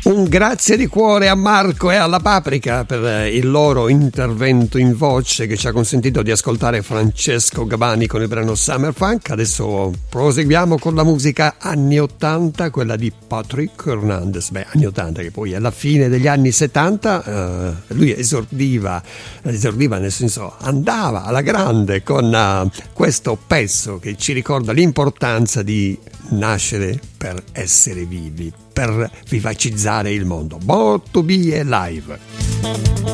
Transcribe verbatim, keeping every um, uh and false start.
Un grazie di cuore a Marco e alla Paprika per il loro intervento in voce che ci ha consentito di ascoltare Francesco Gabani con il brano Summer Funk. Adesso proseguiamo con la musica anni ottanta, quella di Patrick Hernandez. Beh, anni ottanta che poi alla fine degli anni settanta eh, lui esordiva, esordiva nel senso andava alla grande con uh, questo pezzo che ci ricorda l'importanza di nascere per essere vivi, per vivacizzare il mondo. Born to be alive.